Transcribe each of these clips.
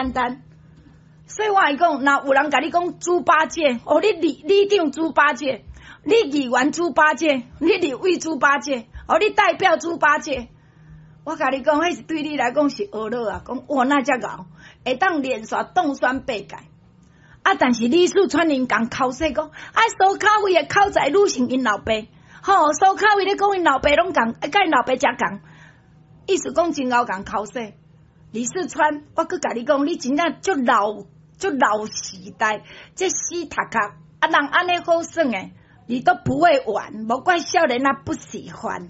简单。所以我来讲，若有人甲你讲猪八戒，哦，你里长猪八戒，你议员猪八戒，你立委猪八戒，哦，你代表猪八戒，我甲你讲，迄是对你来讲是恶乐啊！讲哇，那遮敖，会当连续当选八届。啊，但是李四川人讲口说讲，苏卡位的口才愈像因老爸，吼，苏卡位咧讲因老爸拢讲，甲因老爸遮讲，意思讲真够讲口说。李四川，我搁甲你讲，你真正足老时代，这死读壳，啊人安尼好耍诶，你都不会玩，莫怪少年啊不喜欢。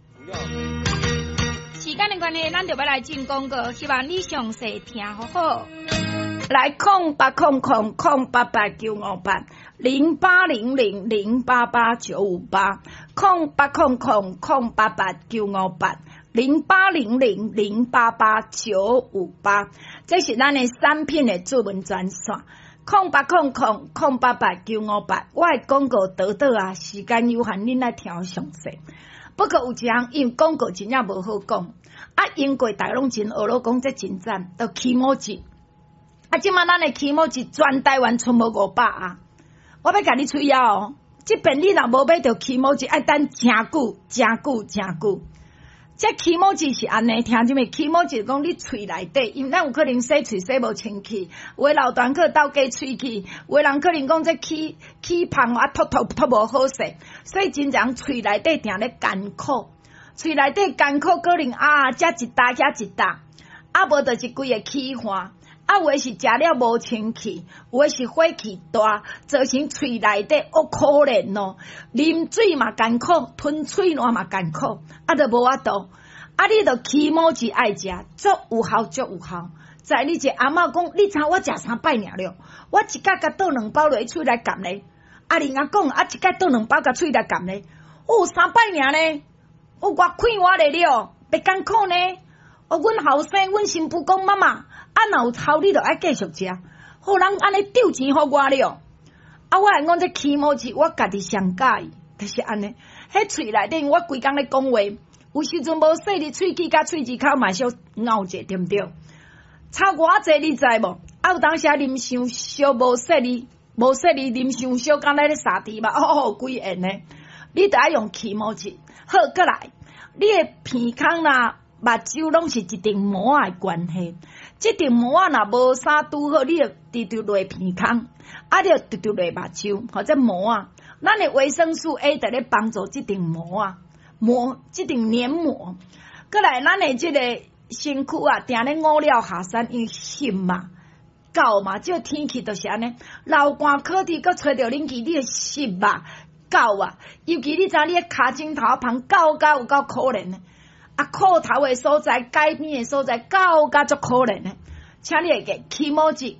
时间的关系，咱就要来进广告，希望你详细听好好。 来08000889580800088958，这是咱的产品的主文专线。0800088958，我的广告倒啊，时间有限，恁来听详细。不过有一项，因为广告真正无好讲，英国大拢真学老讲这真赞，都起毛节。即摆咱的起毛节全台湾剩无500啊！我要甲你吹啊哦！即边你若无买着起毛节，爱等诚久。这起毛节是安尼，听见没？起毛节讲你喙内底，因为咱有可能洗喙洗无清气，有的老团客斗加喙齿，有的人可能讲这起芳啊吐无好势，所以真正喙内底定咧干苦，喙内底干苦可能遮一搭遐一搭，无就是规个起花。有诶是食了无清气，有诶是火气大，造成喙内底恶可怜哦。啉水嘛艰苦，吞嘴烂嘛艰苦，就无法度。你着起毛节爱食，足有效。在你一阿嬷讲，你知我食3摆尔了，我一甲倒2包落去喙来含咧。人家讲一甲倒2包甲喙来含咧，3摆尔呢，外快活咧了，别艰苦呢。阮后生，阮新妇讲妈妈，若有效你着爱继续食，好人安尼丢钱互我了。我来讲这起毛节，我家己上喜意，就是安尼。迄喙内底，我规工咧讲话，有时阵无洗你喙齿甲喙齿口嘛小拗者，对毋对？差偌济你知无？有当时啉伤小无洗你啉伤小，敢若咧沙地嘛，几缘呢？你着爱用起毛节。好，过来，你的鼻孔啦。目睭拢是一层膜的关系，这层膜若无啥拄好，你就直落鼻孔，你就直落目睭，或者膜啊。咱的维生素 A 在咧帮助这层膜，这层黏膜。过来，咱的这个身躯定咧五了下山，因为湿嘛、狗嘛，这天气就是安尼。流汗可滴，佮吹着冷气，你的湿嘛、狗啊，尤其你知你的骹枕头旁狗有够可怜的。裤头的所在、改边的所在，够甲足可怜的。请你会记起毛节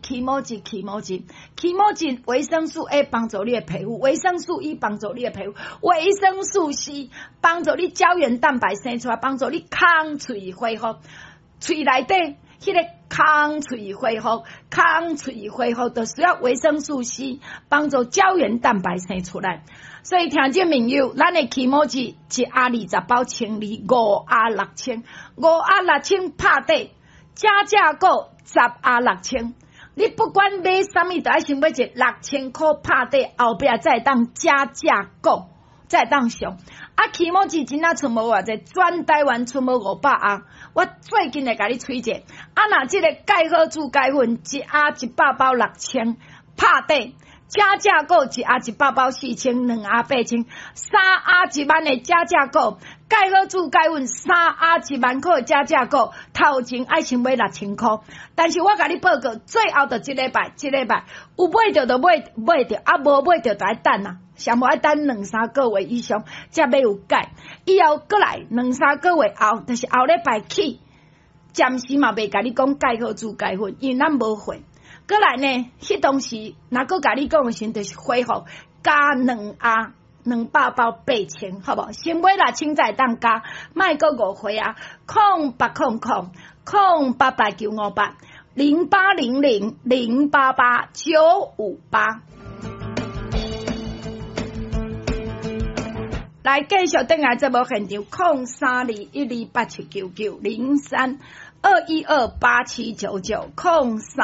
维生素 A 帮助你的皮肤，维生素 E 帮助你的皮肤，维生素 C 帮助你胶原蛋白生出来，帮助你空喙恢复。喙内底迄个空喙恢复，就需要维生素 C 帮助胶原蛋白生出来。所以听众朋友，咱的起毛节1盒20包12，5盒6000，5盒6000拍底，价购10盒6000。你不管买啥物，都爱先买一6000块拍底，后壁再当加价购，再当上。起毛节真正剩无偌济，全台湾剩无500盒。我最近来甲你推荐，若这个钙好珠钙粉1盒100包6000，拍底。加价购1盒100包4000，2盒8000，3盒1万的加价购，钙好珠钙粉3盒1万块加价购，头前爱先买6000块，但是我甲你报告，最后就一礼拜，有买着就买着，无买着就爱等啊，上无爱等2-3个月以上，才买有钙。以后过来2-3个月后，就是后礼拜起，暂时嘛袂甲你讲钙好珠钙粉，因为咱无货。过来呢，迄当时若搁甲你讲的时，就是恢复加2盒200包8000，好无？先买6000再当加，莫搁误会啊！0800088958，0800088958。来继续等下节目现场，03212879903212879903。